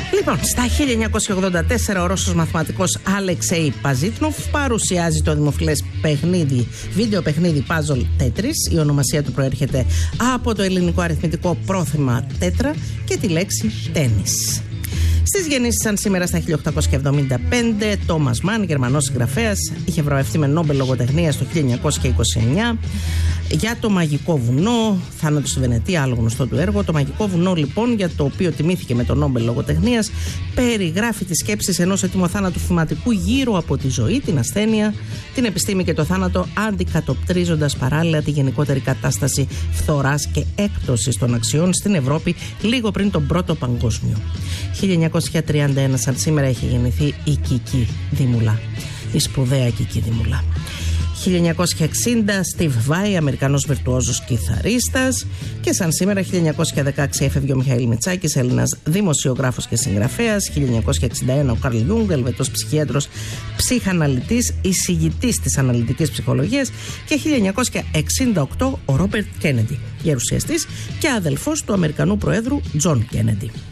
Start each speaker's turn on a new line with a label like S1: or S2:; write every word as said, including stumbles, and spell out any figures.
S1: Λοιπόν, στα χίλια εννιακόσια ογδόντα τέσσερα ο Ρώσος μαθηματικός Αλεξέι Παζίτνοφ παρουσιάζει το δημοφιλές παιχνίδι, βίντεο παιχνίδι puzzle Tetris. Η ονομασία του προέρχεται από το ελληνικό αριθμητικό πρόθεμα τέτρα και τη λέξη τένις. Στις γεννήσεις σαν σήμερα στα χίλια οκτακόσια εβδομήντα πέντε, Τόμας Μαν, Γερμανός συγγραφέας, είχε βραβευτεί με Νόμπελ λογοτεχνίας το χίλια εννιακόσια είκοσι εννιά για το Μαγικό Βουνό, θάνατο στη Βενετία, άλλο γνωστό του έργο. Το Μαγικό Βουνό, λοιπόν, για το οποίο τιμήθηκε με το Νόμπελ λογοτεχνίας, περιγράφει τις σκέψεις ενός έτοιμου θάνατου θυματικού γύρω από τη ζωή, την ασθένεια, την επιστήμη και το θάνατο, αντικατοπτρίζοντας παράλληλα τη γενικότερη κατάσταση φθοράς και έκπτωσης των αξιών στην Ευρώπη λίγο πριν τον Πρώτο Παγκόσμιο. χίλια εννιακόσια τριάντα ένα, σαν σήμερα, έχει γεννηθεί η Κική Δήμουλα, η σπουδαία Κική Δήμουλα. χίλια εννιακόσια εξήντα, Steve Vai, Αμερικανός βιρτουόζος κιθαρίστας. Και σαν σήμερα, χίλια εννιακόσια δεκαέξι, έφευγε ο Μιχαήλ Μητσάκης, Έλληνας δημοσιογράφος και συγγραφέας. χίλια εννιακόσια εξήντα ένα, ο Καρλ Γιούγκ, Ελβετός ψυχίατρος, ψυχαναλυτής, εισηγητής της αναλυτικής ψυχολογίας. Και χίλια εννιακόσια εξήντα οκτώ, ο Ρόμπερτ Κέννεντι, γερουσιαστής και αδελφός του Αμερικανού Προέδρου Τζον Κέννεντι.